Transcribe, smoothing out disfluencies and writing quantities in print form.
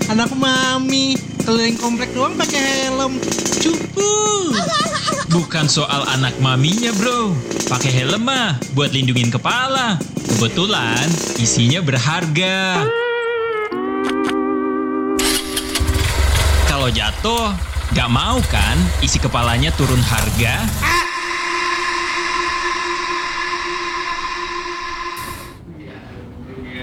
anak mami keliling komplek doang pakai helm. Cupu. Bukan soal anak maminya, bro. Pakai helm mah buat lindungin kepala. Kebetulan isinya berharga. Kalau jatuh, gak mau kan isi kepalanya turun harga?